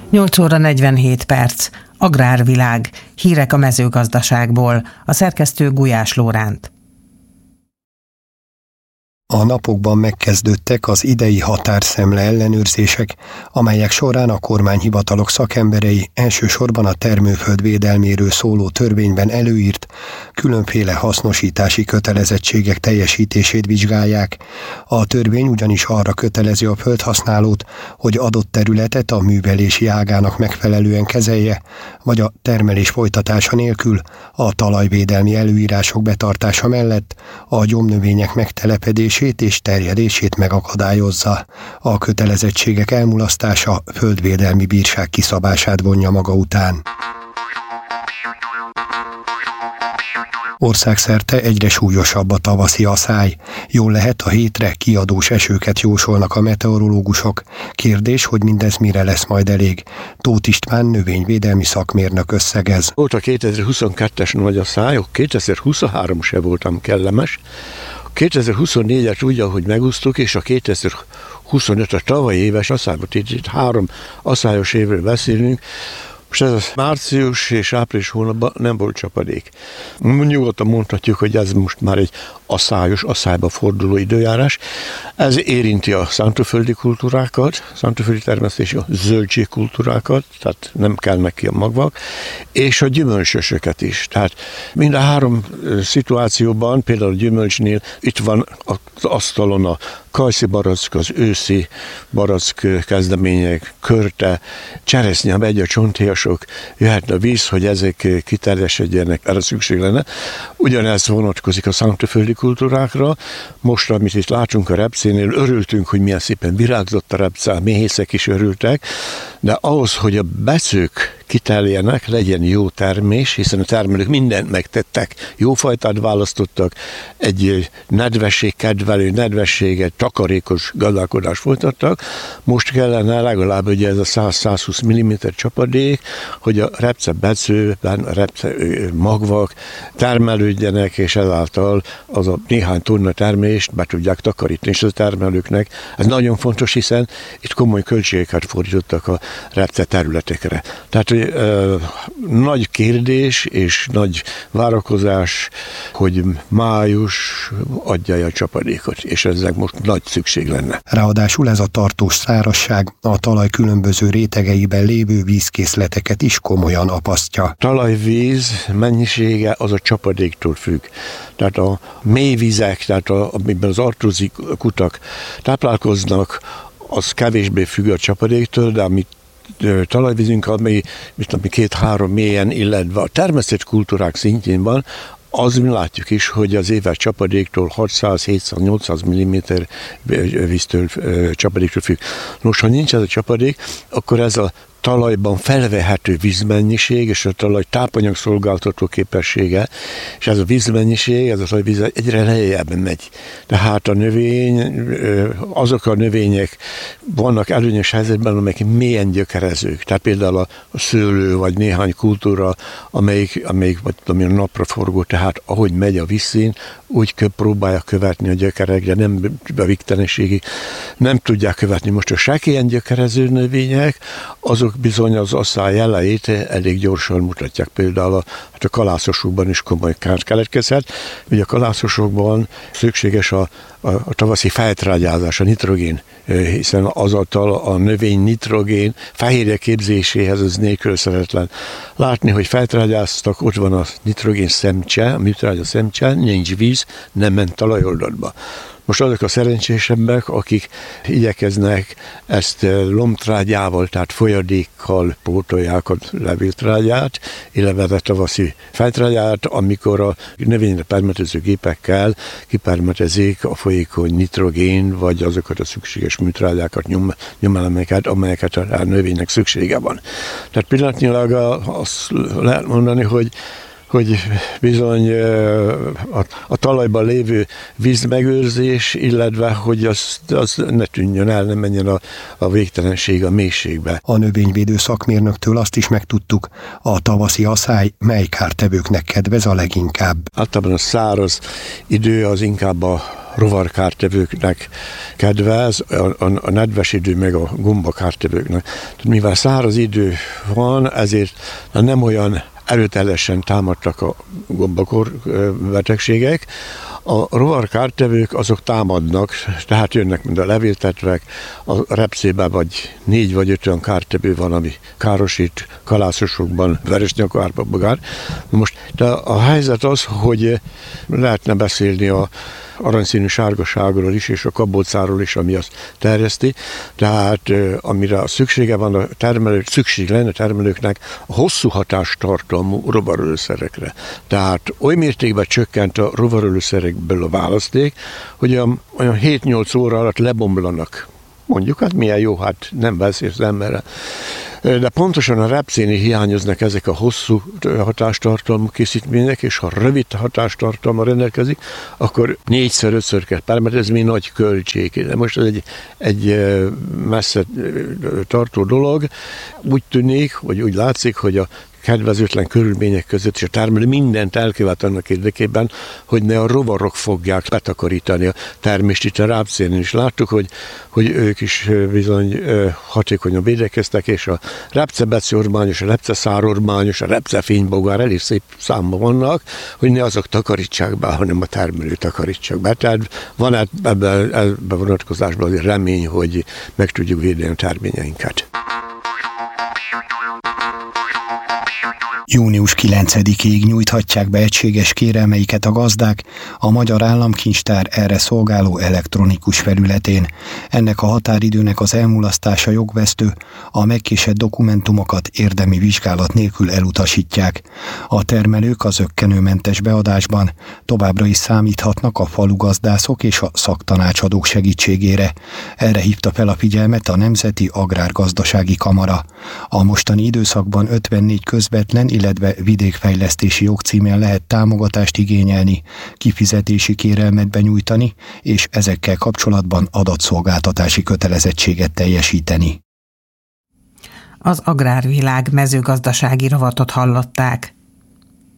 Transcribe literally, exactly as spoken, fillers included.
nyolc óra negyvenhét perc. Agrárvilág. Hírek a mezőgazdaságból. A szerkesztő Gulyás Lóránt. A napokban megkezdődtek az idei határszemle ellenőrzések, amelyek során a kormányhivatalok szakemberei elsősorban a termőföld védelméről szóló törvényben előírt különféle hasznosítási kötelezettségek teljesítését vizsgálják. A törvény ugyanis arra kötelezi a földhasználót, hogy adott területet a művelési ágának megfelelően kezelje, vagy a termelés folytatása nélkül a talajvédelmi előírások betartása mellett a gyomnövények megtelepedését és terjedését megakadályozza. A kötelezettségek elmulasztása földvédelmi bírság kiszabását vonja maga után. Országszerte egyre súlyosabb a tavaszi aszály. Jól lehet, a hétre kiadós esőket jósolnak a meteorológusok. Kérdés, hogy mindez mire lesz majd elég. Tóth István növényvédelmi szakmérnök összegez. Volt a kétezer-huszonkettes nagy aszály, kétezer-huszonhárom se voltam kellemes. kétezer-huszonnégyet úgy, ahogy megúsztuk, és a kétezer-huszonöt a tavalyi éves aszályban, itt három aszályos évről beszélünk, és ez a március és április hónapban nem volt csapadék. Nyugodtan mondhatjuk, hogy ez most már egy aszályos, aszályba forduló időjárás. Ez érinti a szántóföldi kultúrákat, szántóföldi termesztési zöldségkultúrákat, tehát nem kell neki a magvak, és a gyümölcsösöket is. Tehát mind a három szituációban, például a gyümölcsnél itt van az asztalon a kajszi barack, az őszi barack kezdemények, körte, cseresznye, megy a csonthéjasok, jöhetne a víz, hogy ezek kiterjesedjenek, erre szükség lenne. Ugyanez vonatkozik a szántóföldi kultúrákra. Most, amit itt látunk a repcénél, örültünk, hogy milyen szépen virágzott a repce, a méhészek is örültek, de ahhoz, hogy a becők kiteljenek, legyen jó termés, hiszen a termelők mindent megtettek, jó fajtát választottak, egy nedvesség kedvelő, nedvességet, takarékos gazdálkodást folytattak. Most kellene legalább ugye ez a száz-százhúsz milliméter csapadék, hogy a repce becőben, a repce magvak termelődjenek, és ezáltal az a néhány tonna termést be tudják takarítani, és a termelőknek ez nagyon fontos, hiszen itt komoly költségeket fordítottak a repce területekre. Tehát ö, nagy kérdés és nagy várakozás, hogy május adja a csapadékot, és ezzel most nagy szükség lenne. Ráadásul ez a tartós szárazság a talaj különböző rétegeiben lévő vízkészleteket is komolyan apasztja. Talajvíz mennyisége az a csapadéktól függ. Tehát a mélyvizek, tehát a, amiben az artrózi kutak táplálkoznak, az kevésbé függ a csapadéktól, de amit talajvízünk, ami, ami két-három mélyen, illetve a természeti kultúrák szintjén van, az mi látjuk is, hogy az éves csapadéktól hatszáz-hétszáz-nyolcszáz milliméter víztől, csapadéktól függ. Nos, ha nincs ez a csapadék, akkor ez a talajban felvehető vízmennyiség és a talaj tápanyagszolgáltató képessége, és ez a vízmennyiség, ez a talajvíz egyre lejjebb megy. Tehát a növény, azok a növények vannak előnyös helyzetben, amelyek mélyen gyökerezők. Tehát például a szőlő, vagy néhány kultúra, amelyik, amelyik vagy tudom, a napra forgó, tehát ahogy megy a vízszín, úgy próbálja követni a gyökerek, de nem a végtelenségig nem tudják követni. Most a sekélyen gyökerező növények, azok bizony az aszály elejét elég gyorsan mutatják. Például a, hát a kalászosokban is komoly kár keletkezhet. Ugye a kalászosokban szükséges a, a, a tavaszi feltrágyázás, a nitrogén, hiszen azáltal a növény nitrogén fehérje képzéséhez az nélkülözhetetlen. Látni, hogy feltrágyáztak, ott van a nitrogén szemcse, a műtrágya szemcse, nincs víz, nem ment talajoldalba. Most azok a szerencsésebbek, akik igyekeznek ezt lombtrágyával, tehát folyadékkal pótolják a levéltrágyát, illetve a tavaszi feltrágyát, amikor a növényre permetező gépekkel kipermetezik a folyékony nitrogén, vagy azokat a szükséges műtrágyákat, nyom, nyomelemeket, amelyeket a növénynek szüksége van. Tehát pillanatnyilag azt lehet mondani, hogy hogy bizony a, a talajban lévő vízmegőrzés, illetve hogy az, az ne tűnjön el, ne menjen a, a végtelenség a mélységbe. A növényvédő szakmérnöktől azt is megtudtuk, a tavaszi aszály mely kártevőknek kedvez a leginkább. Általában a száraz idő az inkább a rovarkártevőknek kedvez, a, a, a nedves idő meg a gombakártevőknek. Mivel száraz idő van, ezért nem olyan erőteljesen támadtak a gombakor betegségek. A rovarkártevők azok támadnak, tehát jönnek, mint a levéltetvek, a repcébe vagy négy vagy öt olyan kártevő van, ami károsít kalászosokban, veresnyakárba bagár. Most de a helyzet az, hogy lehetne beszélni a aranyszínű sárgaságról is, és a kabócáról is, ami azt terjeszti. Tehát amire szüksége van a termelő, szükség lenne a termelőknek a hosszú hatástartalmú rovarölőszerekre. Tehát oly mértékben csökkent a rovarölőszerekből a választék, hogy olyan hét-nyolc óra alatt lebomlanak. Mondjuk, hát milyen jó, hát nem beszélsz emberre. De pontosan a repcénél hiányoznak ezek a hosszú hatástartalmú készítmények, és ha rövid hatástartalma rendelkezik, akkor négyszer, ötször kell permetezni, mi nagy költség. De most ez egy, egy messze tartó dolog. Úgy tűnik, vagy úgy látszik, hogy a kedvezőtlen körülmények között, és a termelő mindent elkövet annak érdekében, hogy ne a rovarok fogják betakarítani a termést. Itt a rápcénél is láttuk, hogy, hogy ők is bizony hatékonyan védekeztek, és a repcebeciormányos, a repceszárormányos, a repcefénybogár elég szép számban vannak, hogy ne azok takarítsák be, hanem a termelő takarítsák be. Tehát van ebben, ebben vonatkozásban az remény, hogy meg tudjuk védeni a terményeinket. június kilencedikéig nyújthatják be egységes kérelmeiket a gazdák a Magyar Államkincstár erre szolgáló elektronikus felületén. Ennek a határidőnek az elmulasztása jogvesztő, a megkésett dokumentumokat érdemi vizsgálat nélkül elutasítják. A termelők az zökkenőmentes beadásban továbbra is számíthatnak a falugazdászok és a szaktanácsadók segítségére. Erre hívta fel a figyelmet a Nemzeti Agrárgazdasági Kamara. A mostani időszakban ötvennégy közvetlen, illetve vidékfejlesztési jogcímen lehet támogatást igényelni, kifizetési kérelmet benyújtani, és ezekkel kapcsolatban adatszolgáltatási kötelezettséget teljesíteni. Az Agrárvilág mezőgazdasági rovatot hallották.